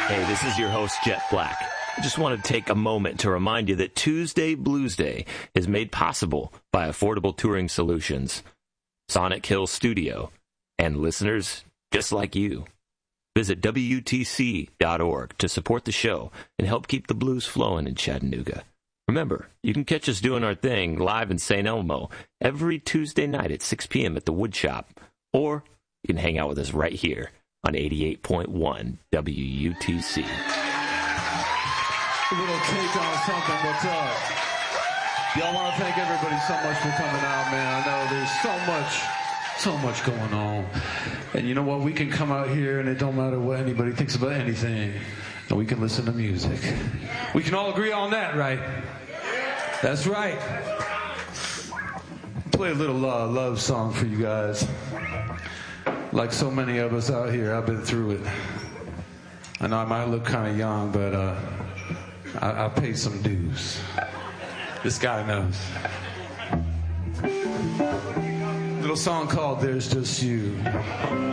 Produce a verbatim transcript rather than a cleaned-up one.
Hey, this is your host, Jet Black. I just want to take a moment to remind you that Tuesday Blues Day is made possible by Affordable Touring Solutions, Sonic Hill Studio, and listeners just like you. Visit W T C dot org to support the show and help keep the blues flowing in Chattanooga. Remember, you can catch us doing our thing live in Saint Elmo every Tuesday night at six p.m. at the Wood Shop, or you can hang out with us right here on eighty-eight point one W U T C. A little take on something. What's up? Y'all want to thank everybody so much for coming out, man. I know there's so much, so much going on. And you know what? We can come out here and it don't matter what anybody thinks about anything. And we can listen to music. We can all agree on that, right? That's right. Play a little uh, love song for you guys. Like so many of us out here, I've been through it. I know I might look kind of young, but uh, I, I paid some dues. This guy knows. Little song called There's Just You.